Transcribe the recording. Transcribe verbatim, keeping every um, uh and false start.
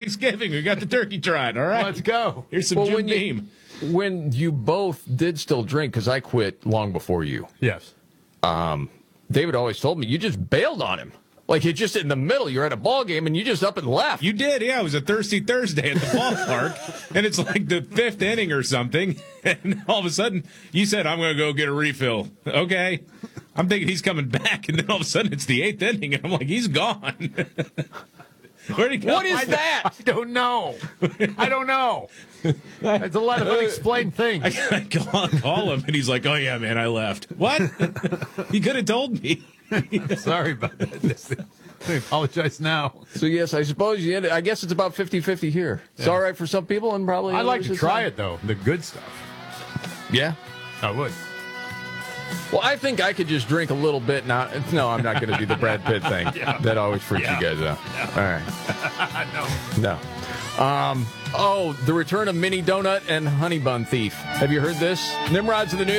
Thanksgiving. We got the turkey trot. All right. Let's go. Here's some Well, Jim when you- Beam. When you both did still drink, because I quit long before you, Yes. David always told me you just bailed on him. Like, you just in the middle, you're at a ball game, and you just up and left. You did, yeah. It was a Thirsty Thursday at the ballpark, and it's like the fifth inning or something, and all of a sudden, you said, I'm going to go get a refill. Okay. I'm thinking he's coming back, and then all of a sudden, it's the eighth inning, and I'm like, he's gone. Where'd he go? What is that? I don't know. I don't know. There's a lot of unexplained things. I call, call him, and he's like, oh, yeah, man, I left. What? He could have told me. Sorry about that. I apologize now. So, yes, I suppose you ended, I guess it's about fifty-fifty here. It's Yeah. all right for some people, and probably I'd like others to it's try not. it, though. The good stuff. Yeah. I would. Well, I think I could just drink a little bit now. No, I'm not going to do the Brad Pitt thing. Yeah. That always freaks Yeah. you guys out. All right. no. No. Um, oh, the return of Mini Donut and Honey Bun Thief. Have you heard this? Nimrod's in the news.